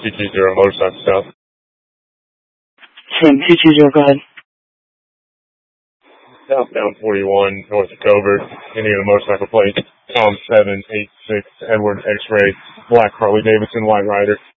220 motorcycle stop. 220, go ahead. Southbound 41, north of Covert, Indiana motorcycle plate, Tom 786, Edward X-Ray, black Harley Davidson, white rider.